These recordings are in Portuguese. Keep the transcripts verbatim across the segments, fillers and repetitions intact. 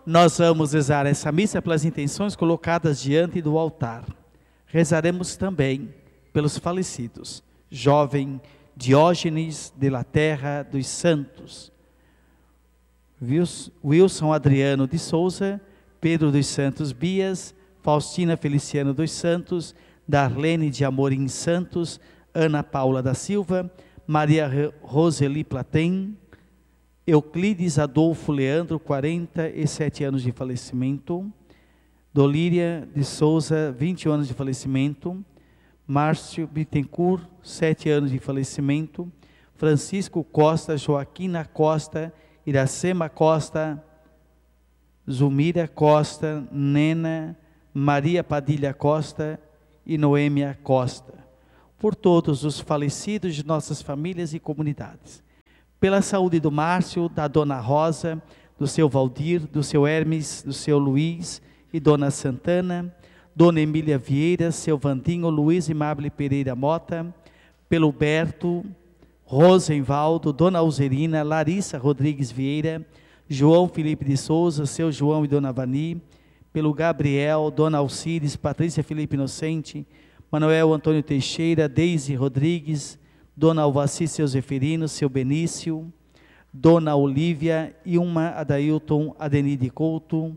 Nós vamos rezar essa missa pelas intenções colocadas diante do altar. Rezaremos também pelos falecidos. Jovem Diógenes de la Terra dos Santos, Wilson Adriano de Souza, Pedro dos Santos Bias, Faustina Feliciano dos Santos, Darlene de Amorim Santos, Ana Paula da Silva, Maria Roseli Platen, Euclides Adolfo Leandro, quarenta e sete anos de falecimento, Dolíria de Souza, vinte anos de falecimento, Márcio Bittencourt, sete anos de falecimento, Francisco Costa, Joaquina Costa, Iracema Costa, Zulmira Costa, Nena, Maria Padilha Costa e Noêmia Costa. Por todos os falecidos de nossas famílias e comunidades. Pela saúde do Márcio, da dona Rosa, do seu Valdir, do seu Hermes, do seu Luiz e dona Santana, dona Emília Vieira, seu Vandinho, Luiz Imable Pereira Mota, pelo Berto, Rosenvaldo, dona Alzerina, Larissa Rodrigues Vieira, João Felipe de Souza, seu João e dona Vani, pelo Gabriel, dona Alcides, Patrícia Felipe Inocente, Manuel Antônio Teixeira, Deise Rodrigues, dona Alvaci, seu Zeferino, seu Benício, dona Olívia, Ilma Adailton Adenide Couto,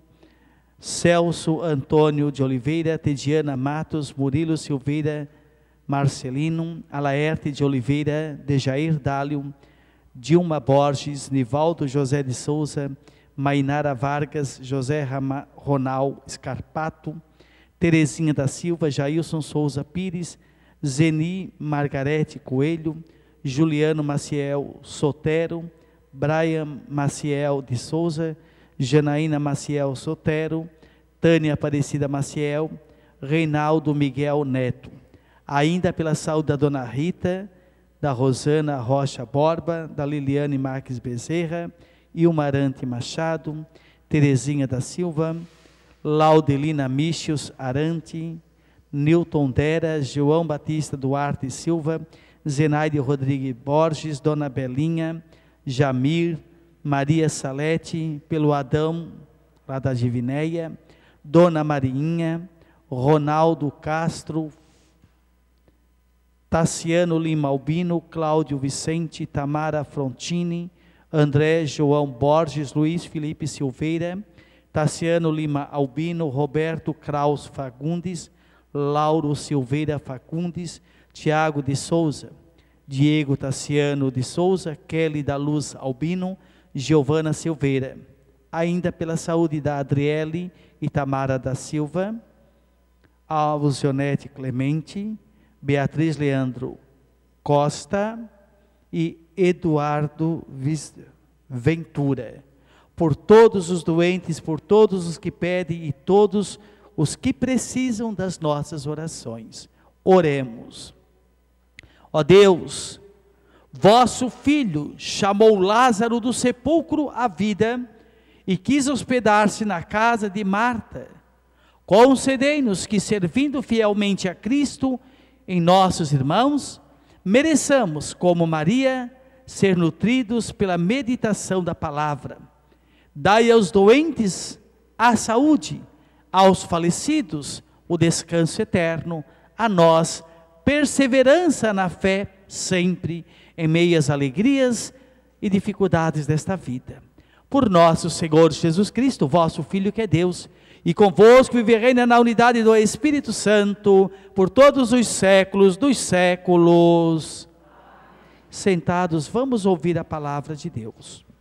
Celso Antônio de Oliveira, Tediana Matos, Murilo Silveira Marcelino, Alaerte de Oliveira, Dejair Dálio, Dilma Borges, Nivaldo José de Souza, Mainara Vargas, José Rama, Ronal Scarpato, Terezinha da Silva, Jailson Souza Pires, Zeni Margarete Coelho, Juliano Maciel Sotero, Brian Maciel de Souza, Janaína Maciel Sotero, Tânia Aparecida Maciel, Reinaldo Miguel Neto. Ainda pela saúde da dona Rita, da Rosana Rocha Borba, da Liliane Marques Bezerra, Ilmarante Machado, Terezinha da Silva, Laudelina Michios Arante, Nilton Dera, João Batista Duarte Silva, Zenaide Rodrigues Borges, dona Belinha, Jamir, Maria Salete, pelo Adão, lá da Divinéia, dona Marinha, Ronaldo Castro, Tassiano Lima Albino, Cláudio Vicente, Tamara Frontini, André João Borges, Luiz Felipe Silveira, Tassiano Lima Albino, Roberto Kraus Fagundes, Lauro Silveira Facundes, Tiago de Souza, Diego Tassiano de Souza, Kelly da Luz Albino, Giovana Silveira. Ainda pela saúde da Adriele e Tamara da Silva, Alzionete Clemente, Beatriz Leandro Costa e Eduardo Ventura. Por todos os doentes, por todos os que pedem e todos os que precisam das nossas orações. Oremos. Ó Deus, vosso Filho chamou Lázaro do sepulcro à vida e quis hospedar-se na casa de Marta. Concedei-nos que, servindo fielmente a Cristo em nossos irmãos, mereçamos, como Maria, ser nutridos pela meditação da palavra. Dai aos doentes a saúde, aos falecidos o descanso eterno, a nós perseverança na fé sempre, em meio às alegrias e dificuldades desta vida. Por nosso Senhor Jesus Cristo, vosso Filho que é Deus, e convosco vive e reina na unidade do Espírito Santo, por todos os séculos dos séculos. Sentados, vamos ouvir a palavra de Deus.